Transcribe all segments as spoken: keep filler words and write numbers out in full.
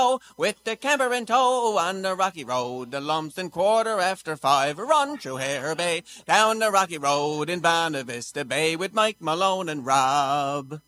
With the camper in tow on the rocky road, the Lumsden quarter after five, run through Hare Bay, down the rocky road in Bonavista Bay with Mike Malone and Rob.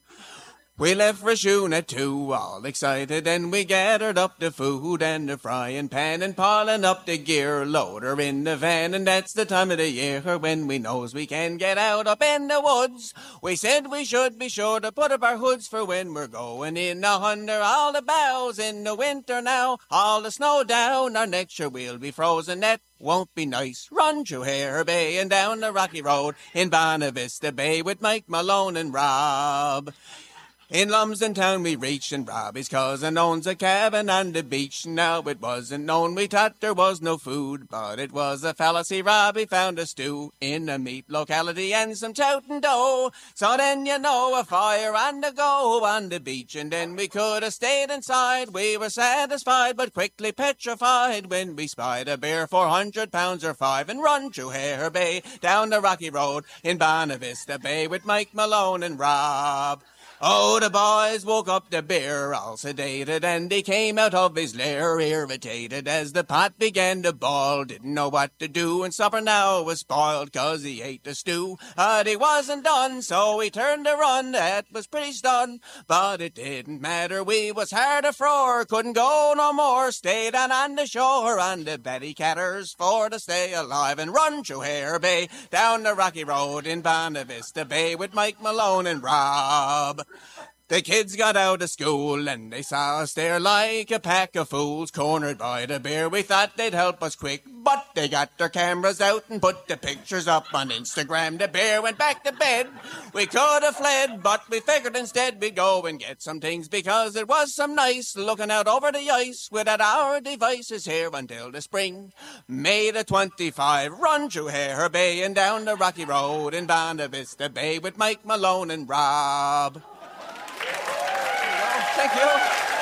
We left Rashun at two, all excited, and we gathered up the food and the frying pan and piling up the gear, loader in the van, and that's the time of the year when we knows we can get out up in the woods. We said we should be sure to put up our hoods for when we're going in under all the boughs in the winter now, all the snow down, our next year we'll be frozen, that won't be nice. Run through Hare Bay and down the rocky road in Bonavista Bay with Mike Malone and Rob. In Lumsden town we reached, and Robbie's cousin owns a cabin on the beach. Now it wasn't known, we thought there was no food, but it was a fallacy. Robbie found a stew in a meat locality and some trout and dough. So then you know, a fire on the go on the beach, and then we could have stayed inside. We were satisfied, but quickly petrified when we spied a bear four hundred pounds or five and run through Hare Bay, down the rocky road in Bonavista Bay with Mike Malone and Rob. Oh, the boys woke up the bear all sedated, and he came out of his lair irritated as the pot began to boil. Didn't know what to do, and supper now was spoiled, 'cause he ate the stew. But he wasn't done, so he turned to run. That was pretty stun, but it didn't matter. We was hard afroar, couldn't go no more. Stayed on on the shore on the Betty Catters for to stay alive and run through Hare Bay, down the rocky road in Bonavista Bay with Mike Malone and Rob. The kids got out of school and they saw us there like a pack of fools cornered by the bear. We thought they'd help us quick, but they got their cameras out and put the pictures up on Instagram. The bear went back to bed. We could have fled, but we figured instead we'd go and get some things, because it was some nice looking out over the ice without our devices here until the spring. May the twenty-fifth, run through Hare Bay and down the rocky road in Bonavista Bay with Mike Malone and Rob. Thank you.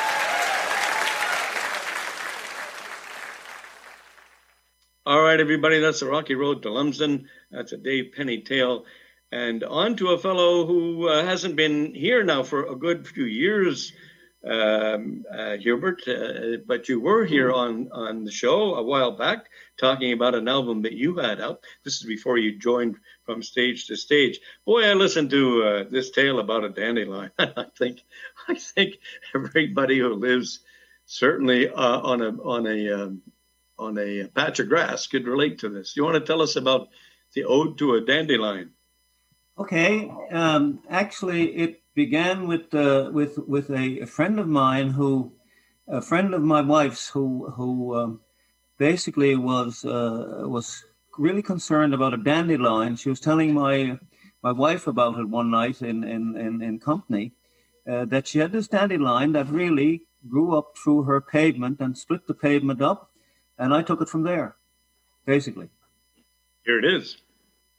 All right, everybody, that's the Rocky Road to Lumsden. That's a Dave Penny tale. And on to a fellow who uh, hasn't been here now for a good few years, um, uh, Hubert, uh, but you were here on, on the show a while back talking about an album that you had out. This is before you joined from stage to stage. Boy, I listened to uh, this tale about a dandelion. I think I think everybody who lives certainly uh, on a on a um, on a patch of grass could relate to this. You want to tell us about the Ode to a Dandelion? Okay, um, actually, it began with uh, with with a, a friend of mine who, a friend of my wife's who who um, basically was uh, was really concerned about a dandelion. She was telling my my wife about it one night in in in, in company, uh, that she had this dandelion that really grew up through her pavement and split the pavement up, and I took it from there, basically. Here it is.